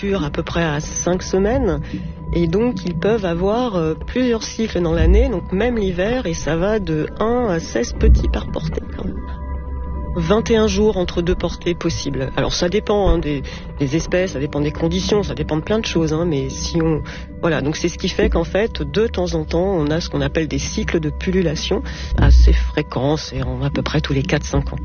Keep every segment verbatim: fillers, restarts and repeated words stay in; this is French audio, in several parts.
maturent à peu près à cinq semaines. Et donc, ils peuvent avoir euh, plusieurs cycles dans l'année, donc même l'hiver, et ça va de un à seize petits par portée quand même. vingt et un jours entre deux portées possibles. Alors ça dépend hein, des, des espèces, ça dépend des conditions, ça dépend de plein de choses. Hein, mais si on, voilà, donc c'est ce qui fait qu'en fait, de temps en temps, on a ce qu'on appelle des cycles de pullulation assez fréquents, c'est à peu près tous les quatre à cinq ans.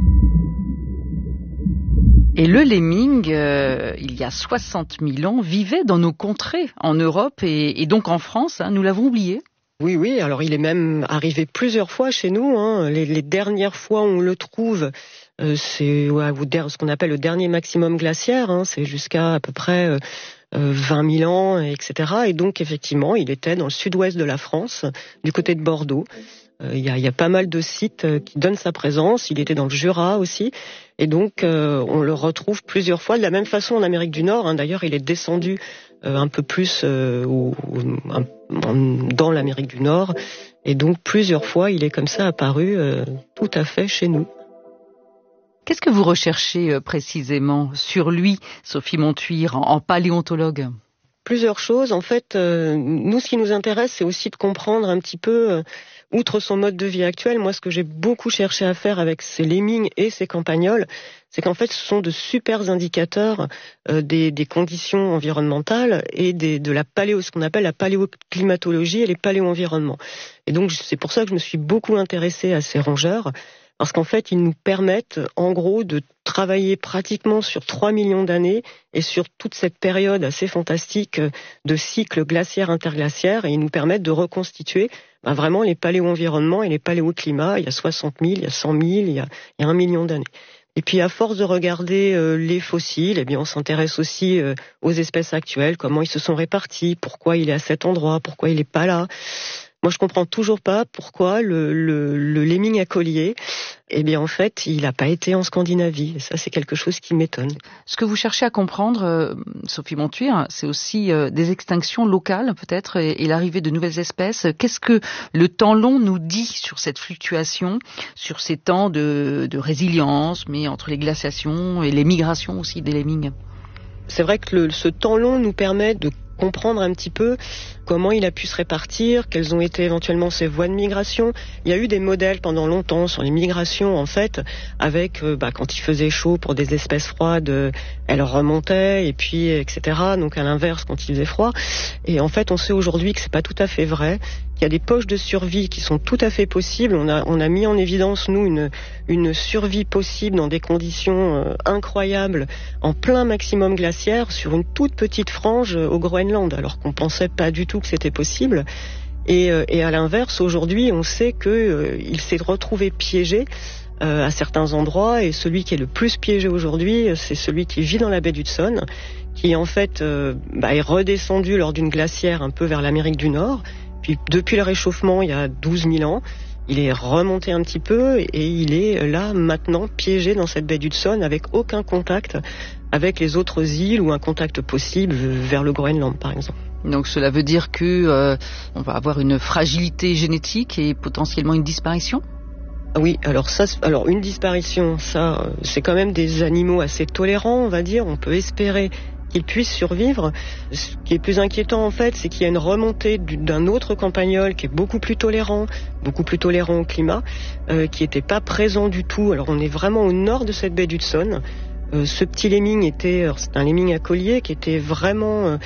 Et le lemming, euh, il y a soixante mille ans, vivait dans nos contrées, en Europe et, et donc en France. Hein, nous l'avons oublié. Oui, oui, alors il est même arrivé plusieurs fois chez nous. Hein. Les, les dernières fois où on le trouve, euh, c'est ouais, ce qu'on appelle le dernier maximum glaciaire. Hein. C'est jusqu'à à peu près euh, vingt mille ans, et cetera. Et donc, effectivement, il était dans le sud-ouest de la France, du côté de Bordeaux. Il y a, il y a pas mal de sites qui donnent sa présence. Il était dans le Jura aussi. Et donc, euh, on le retrouve plusieurs fois de la même façon en Amérique du Nord. Hein. D'ailleurs, il est descendu euh, un peu plus euh, au, un, dans l'Amérique du Nord. Et donc, plusieurs fois, il est comme ça apparu euh, tout à fait chez nous. Qu'est-ce que vous recherchez euh, précisément sur lui, Sophie Montuire, en, en paléontologue ? Plusieurs choses. En fait, euh, nous, ce qui nous intéresse, c'est aussi de comprendre un petit peu, euh, outre son mode de vie actuel, moi, ce que j'ai beaucoup cherché à faire avec ces lemmings et ces campagnols, c'est qu'en fait, ce sont de super indicateurs euh, des, des conditions environnementales et des, de la paléo, ce qu'on appelle la paléoclimatologie et les paléo-environnements. Et donc, c'est pour ça que je me suis beaucoup intéressée à ces rongeurs, parce qu'en fait, ils nous permettent, en gros, de travailler pratiquement sur trois millions d'années et sur toute cette période assez fantastique de cycles glaciaires-interglaciaires, et ils nous permettent de reconstituer ben, vraiment les paléo-environnements et les paléoclimats. Il y a soixante mille, il y a cent mille, il y a, il y a un million d'années. Et puis, à force de regarder euh, les fossiles, eh bien, on s'intéresse aussi euh, aux espèces actuelles, comment ils se sont répartis, pourquoi il est à cet endroit, pourquoi il n'est pas là. Moi, je comprends toujours pas pourquoi le, le, le lemming à collier, eh bien, en fait, il n'a pas été en Scandinavie. Et ça, c'est quelque chose qui m'étonne. Ce que vous cherchez à comprendre, euh, Sophie Montuire, c'est aussi euh, des extinctions locales, peut-être, et, et l'arrivée de nouvelles espèces. Qu'est-ce que le temps long nous dit sur cette fluctuation, sur ces temps de, de résilience, mais entre les glaciations et les migrations aussi des lemmings ? C'est vrai que le, ce temps long nous permet de comprendre un petit peu comment il a pu se répartir, quelles ont été éventuellement ses voies de migration. Il y a eu des modèles pendant longtemps sur les migrations, en fait, avec, euh, bah, quand il faisait chaud pour des espèces froides, euh, elles remontaient, et puis, et cetera. Donc, à l'inverse, quand il faisait froid. Et en fait, on sait aujourd'hui que c'est pas tout à fait vrai. Il y a des poches de survie qui sont tout à fait possibles. On a, on a mis en évidence, nous, une, une survie possible dans des conditions euh, incroyables, en plein maximum glaciaire, sur une toute petite frange euh, au Groenland, alors qu'on pensait pas du tout que c'était possible. Et, euh, et à l'inverse, aujourd'hui, on sait que euh, il s'est retrouvé piégé euh, à certains endroits, et celui qui est le plus piégé aujourd'hui, c'est celui qui vit dans la baie d'Hudson, qui en fait euh, bah, est redescendu lors d'une glacière un peu vers l'Amérique du Nord. Puis depuis le réchauffement, il y a douze mille ans, il est remonté un petit peu et il est là maintenant piégé dans cette baie d'Hudson avec aucun contact avec les autres îles ou un contact possible vers le Groenland par exemple. Donc cela veut dire que euh, on va avoir une fragilité génétique et potentiellement une disparition ? Oui, alors ça, alors une disparition, ça, c'est quand même des animaux assez tolérants, on va dire. On peut espérer qu'ils puissent survivre. Ce qui est plus inquiétant en fait, c'est qu'il y a une remontée d'un autre campagnol qui est beaucoup plus tolérant, beaucoup plus tolérant au climat, euh, qui n'était pas présent du tout. Alors on est vraiment au nord de cette baie d'Hudson. Euh, ce petit lemming était, c'est un lemming à collier qui était vraiment euh,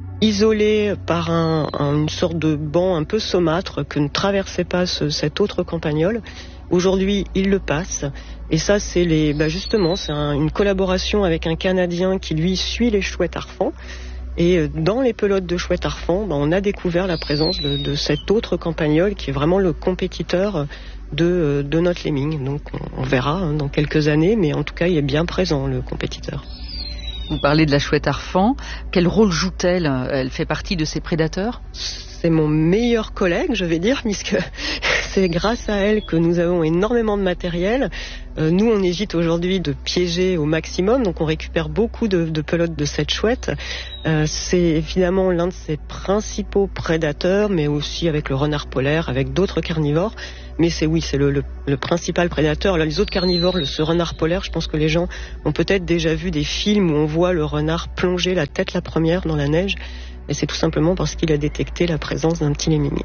isolé par un, un, une sorte de banc un peu saumâtre que ne traversait pas ce, cet autre campagnol. Aujourd'hui, il le passe. Et ça, c'est les, bah justement, c'est un, une collaboration avec un Canadien qui, lui, suit les chouettes arfans. Et dans les pelotes de chouettes arfans, bah, on a découvert la présence de, de cet autre campagnol qui est vraiment le compétiteur de, de notre lemming. Donc, on, on verra hein, dans quelques années, mais en tout cas, il est bien présent, le compétiteur. Vous parlez de la chouette arfan. Quel rôle joue-t-elle ? Elle fait partie de ses prédateurs ? C'est mon meilleur collègue, je vais dire, puisque c'est grâce à elle que nous avons énormément de matériel. Euh, nous, on évite aujourd'hui de piéger au maximum, donc on récupère beaucoup de, de pelotes de cette chouette. Euh, c'est évidemment l'un de ses principaux prédateurs, mais aussi avec le renard polaire, avec d'autres carnivores. Mais c'est oui, c'est le, le, le principal prédateur. Là, les autres carnivores, le, ce renard polaire, je pense que les gens ont peut-être déjà vu des films où on voit le renard plonger la tête la première dans la neige. Et c'est tout simplement parce qu'il a détecté la présence d'un petit lemming.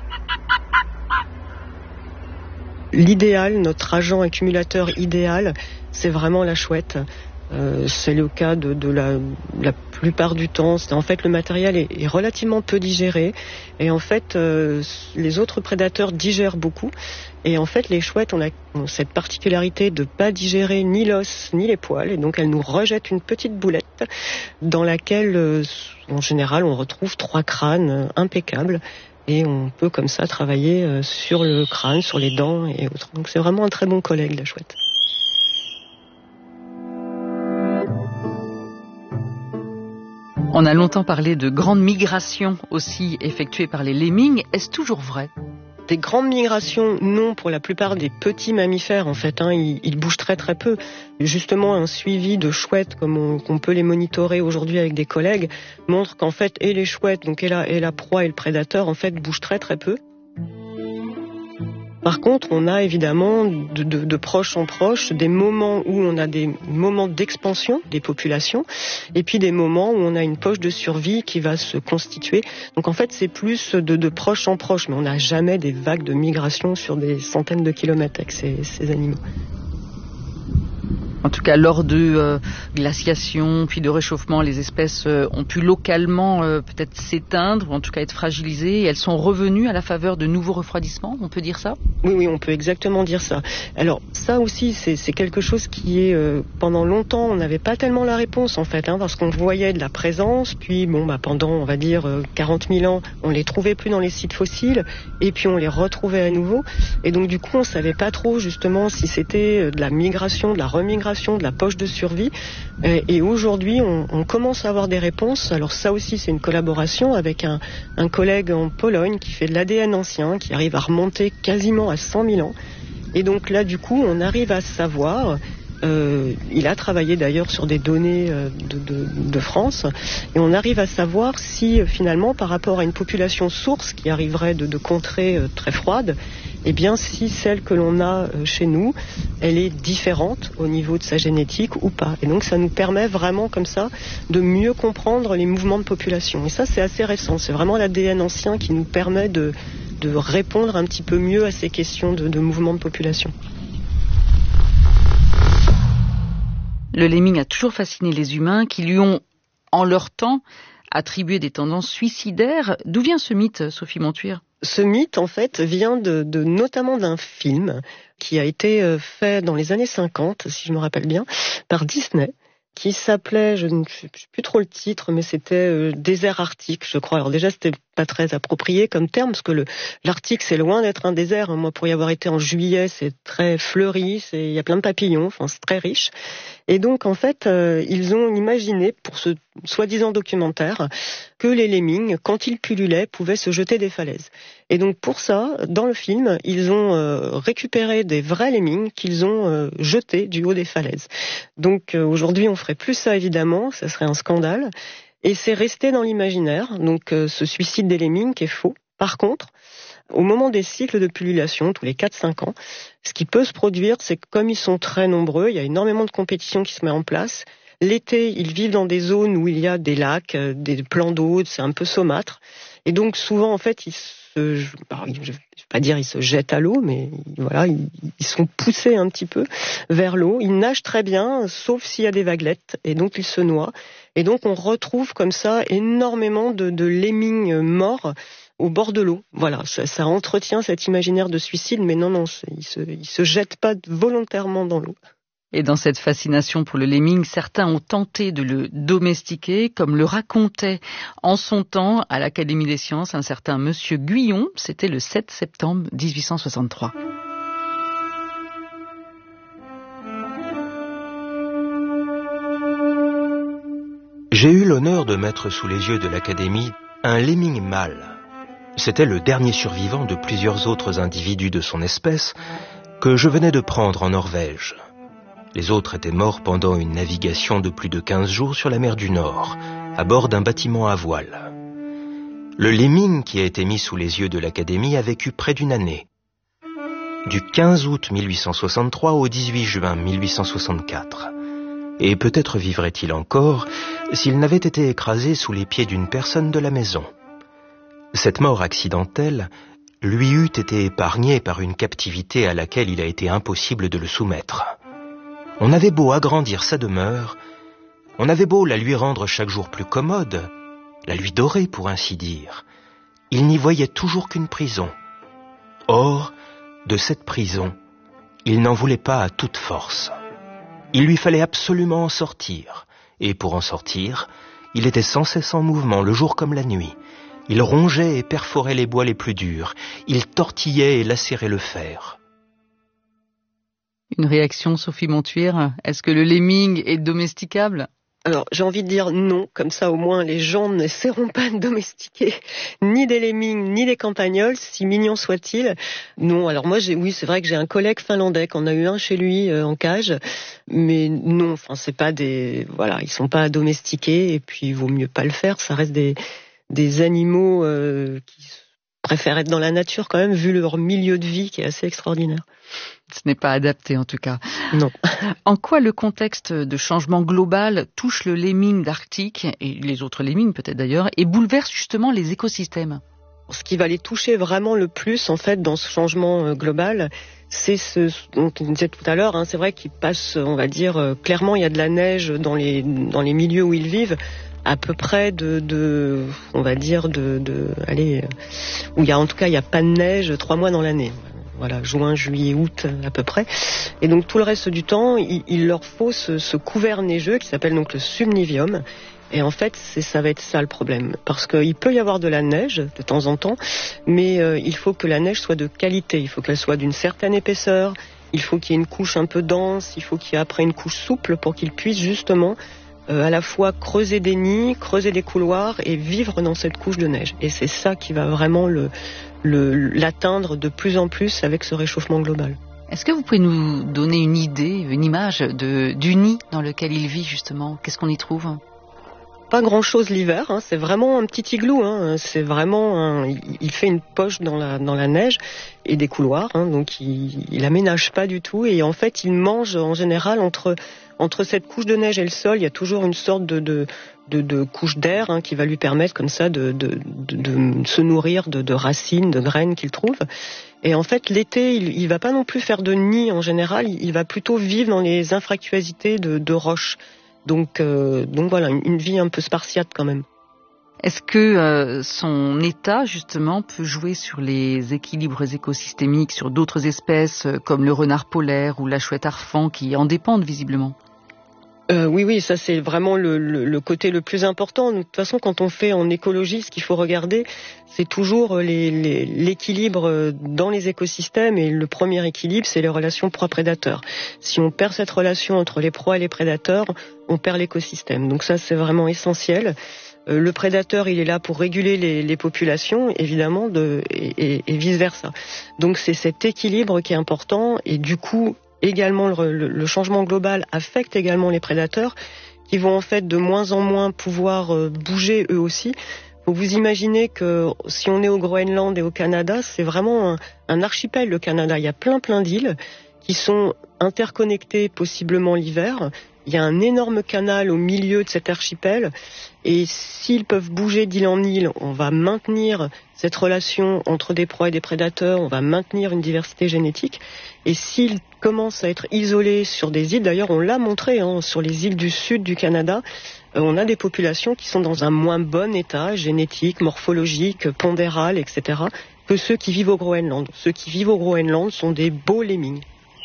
L'idéal, notre agent accumulateur idéal, c'est vraiment la chouette. Euh, c'est le cas de, de la, la plupart du temps. C'est, en fait, le matériel est, est relativement peu digéré. Et en fait, euh, les autres prédateurs digèrent beaucoup. Et en fait, les chouettes ont, la, ont cette particularité de pas digérer ni l'os ni les poils. Et donc, elles nous rejettent une petite boulette dans laquelle, euh, en général, on retrouve trois crânes impeccables. Et on peut comme ça travailler sur le crâne, sur les dents et autres. Donc c'est vraiment un très bon collègue, la chouette. On a longtemps parlé de grandes migrations aussi effectuées par les lemmings. Est-ce toujours vrai ? Des grandes migrations, non, pour la plupart des petits mammifères, en fait, hein, ils, ils bougent très très peu. Justement, un suivi de chouettes, comme on, qu'on peut les monitorer aujourd'hui avec des collègues, montre qu'en fait, et les chouettes, donc et la, et la proie et le prédateur, en fait, bougent très très peu. Par contre, on a évidemment de, de, de proche en proche des moments où on a des moments d'expansion des populations et puis des moments où on a une poche de survie qui va se constituer. Donc en fait, c'est plus de, de proche en proche, mais on n'a jamais des vagues de migration sur des centaines de kilomètres avec ces, ces animaux. En tout cas, lors de euh, glaciation, puis de réchauffement, les espèces euh, ont pu localement euh, peut-être s'éteindre, ou en tout cas être fragilisées, et elles sont revenues à la faveur de nouveaux refroidissements, on peut dire ça ? Oui, oui, on peut exactement dire ça. Alors, ça aussi, c'est, c'est quelque chose qui est... Euh, pendant longtemps, on n'avait pas tellement la réponse, en fait, hein, parce qu'on voyait de la présence, puis, bon, bah, pendant, on va dire, euh, quarante mille ans, on les trouvait plus dans les sites fossiles, et puis on les retrouvait à nouveau. Et donc, du coup, on savait pas trop, justement, si c'était de la migration, de la remigration, de la poche de survie. Et aujourd'hui, on, on commence à avoir des réponses. Alors ça aussi, c'est une collaboration avec un, un collègue en Pologne qui fait de l'A D N ancien, qui arrive à remonter quasiment à cent mille ans. Et donc là, du coup, on arrive à savoir... Euh, il a travaillé d'ailleurs sur des données euh, de, de, de France et on arrive à savoir si euh, finalement par rapport à une population source qui arriverait de, de contrées euh, très froides, eh bien si celle que l'on a euh, chez nous, elle est différente au niveau de sa génétique ou pas. Et donc ça nous permet vraiment comme ça de mieux comprendre les mouvements de population. Et ça c'est assez récent, c'est vraiment l'A D N ancien qui nous permet de, de répondre un petit peu mieux à ces questions de, de mouvements de population. Le lemming a toujours fasciné les humains qui lui ont, en leur temps, attribué des tendances suicidaires. D'où vient ce mythe, Sophie Montuire ? Ce mythe, en fait, vient de, de notamment d'un film qui a été fait dans les années cinquante, si je me rappelle bien, par Disney, qui s'appelait, je ne sais plus trop le titre, mais c'était euh, Désert Arctique, je crois. Alors déjà, c'était pas très approprié comme terme, parce que le, l'Arctique, c'est loin d'être un désert. Moi, pour y avoir été en juillet, c'est très fleuri, c'est, il y a plein de papillons, enfin, c'est très riche. Et donc, en fait, euh, ils ont imaginé, pour ce soi-disant documentaire, que les lemmings, quand ils pullulaient, pouvaient se jeter des falaises. Et donc, pour ça, dans le film, ils ont euh, récupéré des vrais lemmings qu'ils ont euh, jetés du haut des falaises. Donc, euh, aujourd'hui, on ferait plus ça, évidemment, ça serait un scandale. Et c'est resté dans l'imaginaire, donc euh, ce suicide des lemmings qui est faux. Par contre, au moment des cycles de pullulation, tous les quatre à cinq ans, ce qui peut se produire, c'est que comme ils sont très nombreux, il y a énormément de compétition qui se met en place. L'été, ils vivent dans des zones où il y a des lacs, des plans d'eau, c'est un peu saumâtre. Et donc souvent, en fait, ils se, je ne vais pas dire ils se jettent à l'eau, mais voilà, ils, ils sont poussés un petit peu vers l'eau. Ils nagent très bien, sauf s'il y a des vaguelettes, et donc ils se noient. Et donc on retrouve comme ça énormément de, de lemmings morts au bord de l'eau. Voilà, ça, ça entretient cet imaginaire de suicide, mais non, non, ils se, ils se jettent pas volontairement dans l'eau. Et dans cette fascination pour le lemming, certains ont tenté de le domestiquer, comme le racontait en son temps à l'Académie des sciences un certain monsieur Guyon. C'était le sept septembre dix-huit cent soixante-trois. J'ai eu l'honneur de mettre sous les yeux de l'Académie un lemming mâle. C'était le dernier survivant de plusieurs autres individus de son espèce que je venais de prendre en Norvège. Les autres étaient morts pendant une navigation de plus de quinze jours sur la mer du Nord, à bord d'un bâtiment à voile. Le lemming qui a été mis sous les yeux de l'Académie a vécu près d'une année. du quinze août mille huit cent soixante-trois au dix-huit juin mille huit cent soixante-quatre. Et peut-être vivrait-il encore s'il n'avait été écrasé sous les pieds d'une personne de la maison. Cette mort accidentelle lui eût été épargnée par une captivité à laquelle il a été impossible de le soumettre. On avait beau agrandir sa demeure, on avait beau la lui rendre chaque jour plus commode, la lui dorer pour ainsi dire, il n'y voyait toujours qu'une prison. Or, de cette prison, il n'en voulait pas à toute force. Il lui fallait absolument en sortir, et pour en sortir, il était sans cesse en mouvement, le jour comme la nuit. Il rongeait et perforait les bois les plus durs, il tortillait et lacérait le fer. Une réaction, Sophie Montuire, est-ce que le lemming est domesticable ? Alors, j'ai envie de dire non, comme ça au moins les gens n'essaieront pas de domestiquer ni des lemmings ni des campagnols, si mignons soient-ils. Non, alors moi, j'ai, oui, c'est vrai que j'ai un collègue finlandais qu'on a eu un chez lui euh, en cage, mais non, enfin c'est pas des, voilà, ils sont pas domestiqués et puis il vaut mieux pas le faire. Ça reste des des animaux euh, qui préfèrent être dans la nature quand même, vu leur milieu de vie qui est assez extraordinaire. Ce n'est pas adapté en tout cas. Non. En quoi le contexte de changement global touche le lemming d'Arctique, et les autres lemmings peut-être d'ailleurs, et bouleverse justement les écosystèmes ? Ce qui va les toucher vraiment le plus en fait dans ce changement global, c'est ce dont on disait tout à l'heure, hein, c'est vrai qu'ils passent, on va dire, clairement il y a de la neige dans les, dans les milieux où ils vivent, à peu près de, de on va dire, de, de allez, où il y a en tout cas il n'y a pas de neige trois mois dans l'année. Voilà, juin, juillet, août à peu près. Et donc tout le reste du temps, il, il leur faut ce, ce couvert neigeux qui s'appelle donc le subnivium. Et en fait, c'est, ça va être ça le problème. Parce qu'il peut y avoir de la neige de temps en temps, mais euh, il faut que la neige soit de qualité. Il faut qu'elle soit d'une certaine épaisseur. Il faut qu'il y ait une couche un peu dense. Il faut qu'il y ait après une couche souple pour qu'ils puissent justement euh, à la fois creuser des nids, creuser des couloirs et vivre dans cette couche de neige. Et c'est ça qui va vraiment le... Le, l'atteindre de plus en plus avec ce réchauffement global. Est-ce que vous pouvez nous donner une idée, une image de, du nid dans lequel il vit justement ? Qu'est-ce qu'on y trouve ? Pas grand-chose l'hiver, hein. C'est vraiment un petit igloo. Hein. C'est vraiment un, il fait une poche dans la, dans la neige et des couloirs, hein. Donc il, il aménage pas du tout et en fait il mange en général entre entre cette couche de neige et le sol, il y a toujours une sorte de de de, de couche d'air hein, qui va lui permettre comme ça de de, de, de se nourrir de, de racines, de graines qu'il trouve. Et en fait l'été, il, il va pas non plus faire de nid en général, il, il va plutôt vivre dans les infractuosités de, de roches. Donc, euh, donc voilà, une, une vie un peu spartiate quand même. Est-ce que euh, son état, justement, peut jouer sur les équilibres écosystémiques, sur d'autres espèces euh, comme le renard polaire ou la chouette arfan qui en dépendent visiblement ? Euh, oui, oui, ça c'est vraiment le, le, le côté le plus important. De toute façon, quand on fait en écologie, ce qu'il faut regarder, c'est toujours les, les, l'équilibre dans les écosystèmes. Et le premier équilibre, c'est les relations proie-prédateur. Si on perd cette relation entre les proies et les prédateurs, on perd l'écosystème. Donc ça, c'est vraiment essentiel. Euh, le prédateur, il est là pour réguler les, les populations, évidemment, de, et, et, et vice-versa. Donc c'est cet équilibre qui est important. Et du coup, également, le, le, le changement global affecte également les prédateurs qui vont en fait de moins en moins pouvoir euh, bouger eux aussi. Faut vous imaginer que si on est au Groenland et au Canada, c'est vraiment un, un archipel, le Canada. Il y a plein plein d'îles qui sont interconnectées possiblement l'hiver. Il y a un énorme canal au milieu de cet archipel et s'ils peuvent bouger d'île en île, on va maintenir cette relation entre des proies et des prédateurs, on va maintenir une diversité génétique. Et s'ils commencent à être isolés sur des îles, d'ailleurs on l'a montré hein, sur les îles du sud du Canada, euh, on a des populations qui sont dans un moins bon état génétique, morphologique, pondéral, et cetera que ceux qui vivent au Groenland. Ceux qui vivent au Groenland sont des beaux lemmings.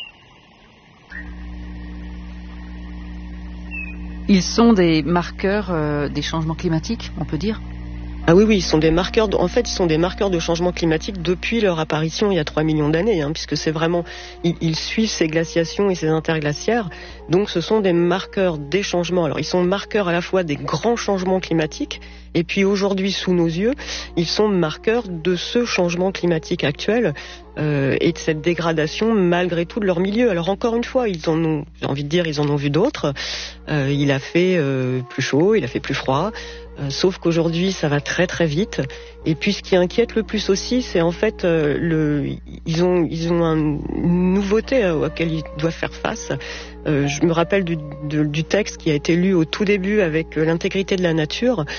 Ils sont des marqueurs euh, des changements climatiques, on peut dire ? Ah oui, oui, ils sont des marqueurs. De, en fait, ils sont des marqueurs de changement climatique depuis leur apparition il y a trois millions d'années, hein, puisque c'est vraiment, ils, ils suivent ces glaciations et ces interglaciaires. Donc, ce sont des marqueurs des changements. Alors, ils sont marqueurs à la fois des grands changements climatiques, et puis aujourd'hui, sous nos yeux, ils sont marqueurs de ce changement climatique actuel. euh, et de cette dégradation malgré tout de leur milieu. Alors encore une fois, ils en ont, j'ai envie de dire, ils en ont vu d'autres. Euh, il a fait euh, plus chaud, il a fait plus froid. Euh, sauf qu'aujourd'hui, ça va très très vite. Et puis, ce qui inquiète le plus aussi, c'est en fait, euh, le, ils ont, ils ont un, une nouveauté à laquelle ils doivent faire face. Euh, je me rappelle du, de, du texte qui a été lu au tout début avec euh, l'intégrité de la nature.